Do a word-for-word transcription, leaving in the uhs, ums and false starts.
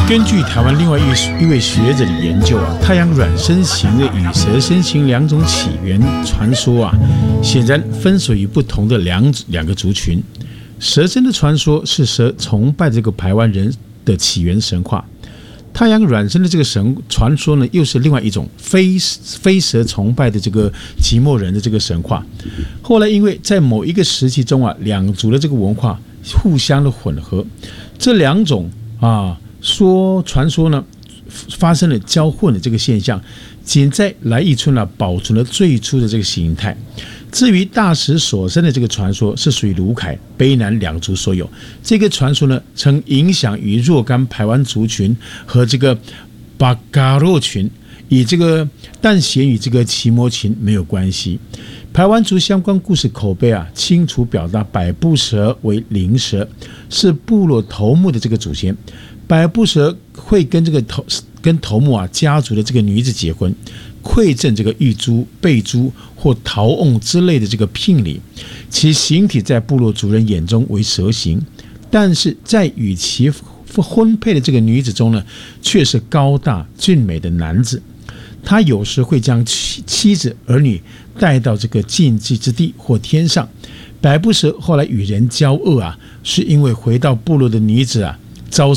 根据台湾另外一位学者的研究啊，太阳卵生型的与蛇生型两种起源传说啊，显然分属于不同的两两个族群。蛇身的传说是蛇崇拜这个排湾人的起源神话，太阳卵生的这个神传说呢，又是另外一种非非蛇崇拜的这个即墨人的这个神话。后来因为在某一个时期中啊，两族的这个文化互相的混合，这两种啊。说传说呢发生了交混的这个现象，仅在来义村啊保存了最初的这个形态。至于大石所生的这个传说，是属于卢凯、卑南两族所有。这个传说呢，曾影响于若干排湾族群和这个巴嘎洛群，以这个但显与这个奇摩群没有关系。排湾族相关故事口碑啊，清楚表达百步蛇为灵蛇，是部落头目的这个祖先。百步蛇会跟这个头跟头目啊家族的这个女子结婚，馈赠这个玉珠、贝珠或陶瓮之类的这个聘礼，其形体在部落族人眼中为蛇形，但是在与其婚配的这个女子中呢，却是高大俊美的男子。他有时会将妻子儿女带到这个禁忌之地或天上。百步蛇后来与人交恶啊，是因为回到部落的女子啊遭